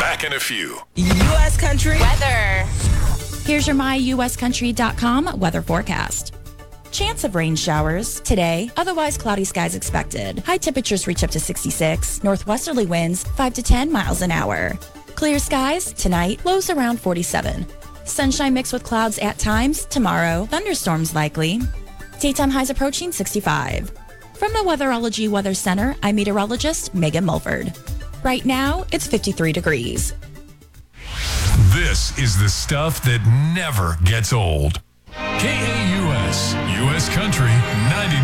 Back in a few. U.S. Country Weather. Here's your myuscountry.com weather forecast. Chance of rain showers today, otherwise cloudy skies expected. High temperatures reach up to 66, northwesterly winds 5 to 10 miles an hour. Clear skies tonight, lows around 47. Sunshine mixed with clouds at times tomorrow, thunderstorms likely. Daytime highs approaching 65. From the Weatherology Weather Center, I'm meteorologist Megan Mulford. Right now, it's 53 degrees. This is the stuff that never gets old. KAUS, U.S. Country 99.